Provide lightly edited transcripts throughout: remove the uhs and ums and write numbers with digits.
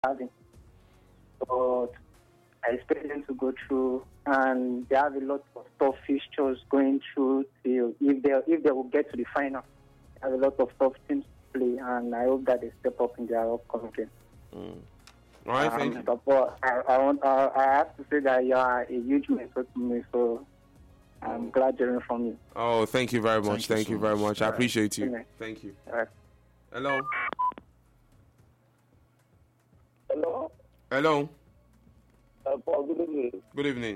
having. But I expect them to go through, and they have a lot of tough fixtures going through till if they will get to the final. They have a lot of tough teams to play, and I hope that they step up in their upcoming game. All right, thank you. But I have to say that you are a huge mentor to me, so I'm glad hearing from you. Oh, thank you very much. Thank you very much. I appreciate you. Amen. Thank you. All right. Hello. Hello? Hello. Paul, good evening. Good evening.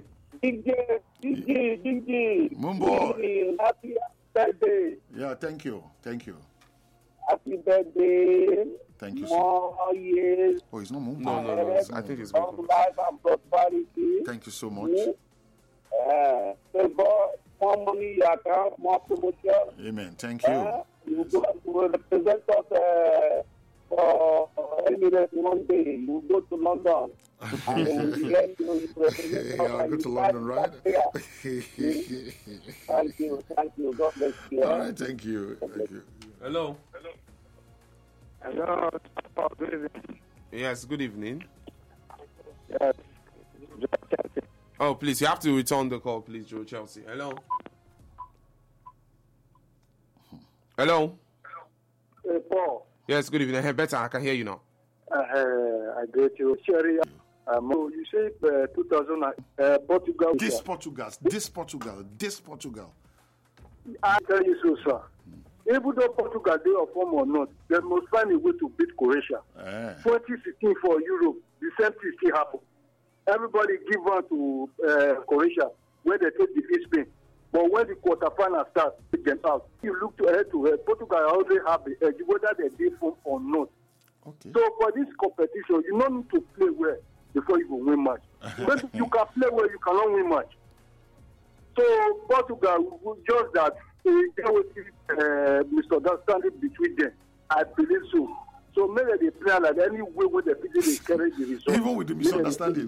DJ. Mumbo. Happy birthday. Yeah, thank you. Happy birthday. Thank you. More years. Oh, it's not Mumbo. No. I think it's Long good. life and prosperity. Thank you so much. More money in your account, more promotion. Amen. Thank you. You go to represent us for Emirates one day. You go to London. And then you get to represent us. I'll go to London, right? Thank you. God bless you. All right, thank you. Hello. Hello. Good evening. Yes, good evening. Yes. Oh, please, you have to return the call, please, Joe Chelsea. Hello. Hello. Hey, Paul. Yes, good evening. Hey, better, I can hear you now. I greet you. Sherry, you say 2000 Portugal. This Portugal. I tell you so, sir. Even though Portugal they are form or not, they must find a way to beat Croatia. 2016 for Europe, the same thing still happen. Everybody give on to Croatia when they take defeat Spain. But when the quarterfinal starts, they get out. You look to head, Portugal always have the edge, whether they did form or not. Okay. So for this competition, you don't need to play well before you will win match. When you can play well, you cannot win match. So Portugal will just that there was misunderstanding between them. I believe so. So maybe they play like any way where they carry the result. Even with the misunderstanding.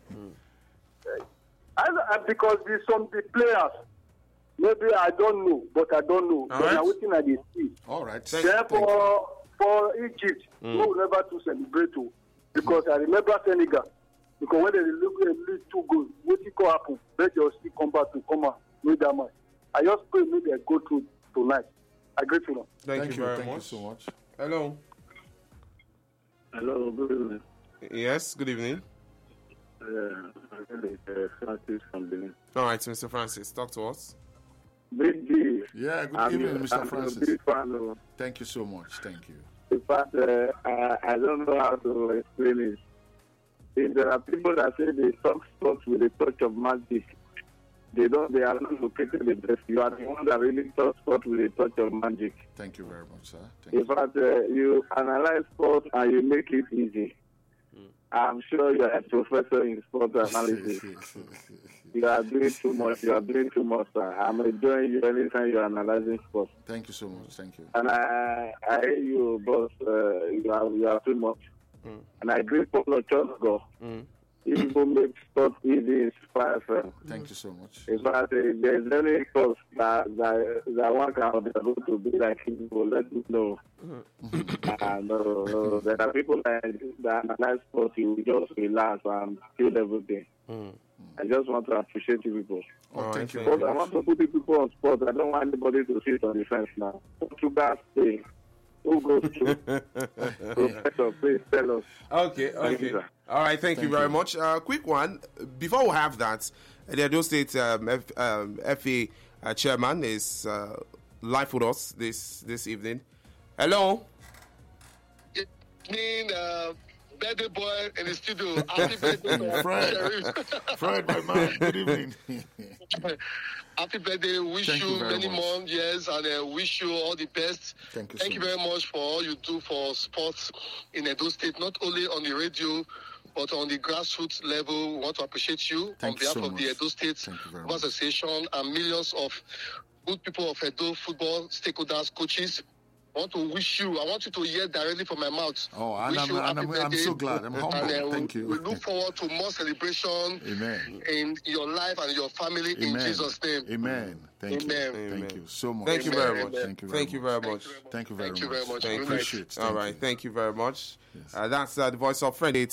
Because some the players, maybe I don't know, but I don't know. All But right. I'm waiting at the see. All right. Therefore, for Egypt, we will never to celebrate too, because I remember Senegal. Because when they lead 2 goals, what it could happen? They just still come back to come out with that match. I just pray maybe I go through tonight. I agree to them. Thank you very Thank much. you so much. Hello. Hello, good evening. Yes, good evening. Francis from Benin. All right, Mr. Francis, talk to us. Big G. Yeah, good evening, Mr. I'm Francis. a big fan of. Thank you so much. Thank you. In fact, I don't know how to explain it. If there are people that say they talk sports with a touch of magic, they are not located the best. You are the one that really talk sports with a touch of magic. Thank you very much, sir. In fact, you analyze sports and you make it easy. I'm sure you are a professor in sports analysis. You are doing too much. Sir. I'm enjoying you anytime you are analyzing sports. Thank you so much. Thank you. And I hear you, boss. You are too much. And I agree for the church go. People make sports easy, inspire. Thank you so much. In fact, there's any course that one can be able to be like people, let me know. No, there are people that analyze sports, you just relax and feel everything. I just want to appreciate you people. Oh, thank you. But I want to put people on sports. I don't want anybody to sit on the fence now. Portugal stay. Who goes to? Professor, please tell us. Okay. Thank you, sir. All right, thank you very much. Quick one. Before we have that, the Edo State FA chairman is live with us this evening. Hello. Birthday boy in the studio. Happy birthday, Fred, my man. Good evening. Happy birthday. Wish Thank you very many much. more years and wish you all the best. Thank you. Thank so you much. very much for all you do for sports in Edo State, not only on the radio, but on the grassroots level. We want to appreciate you Thank on you behalf so of the much. Edo State Thank you very Football much. Association and millions of good people of Edo football, stakeholders, coaches. I want to wish you. I want you to hear directly from my mouth. Oh, and Wish you happy I'm birthday. so glad. I'm humbled. And Thank you. we look forward to more celebration Amen. in your life and your family in Amen. Jesus' name. Amen. Thank Amen. you. Thank you so much. Thank you very much. Amen. Thank you. Thank you very much. Thank you very Thank you very much. I Good night. appreciate it. All Thank right, you. thank you very much. Yes. That's the voice of friend.